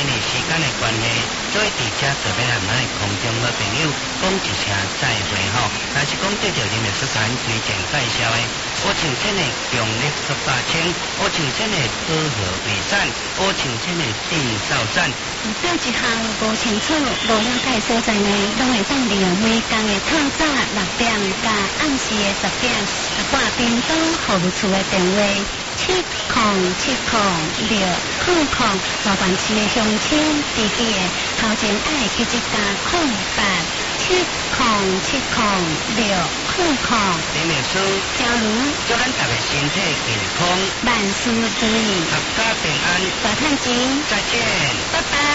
因为时间的关系，所以伫遮特别和咱的空中好朋友讲一声再会吼。若是讲对着林律师团推荐介绍的，乌青青的强力18青，乌青青的好合美产，乌青青的定少产。 这一项无清楚、无了解所在呢，拢会当利用每天的透早6点加暗时的10点，挂叮当服务处的电话7070600，麻烦市的乡亲自己的头前爱记一加0870700600。 林律师， 假如祝咱大家身体健康， 万事如意， 阖家平安， 大赚钱， 再见， 拜拜。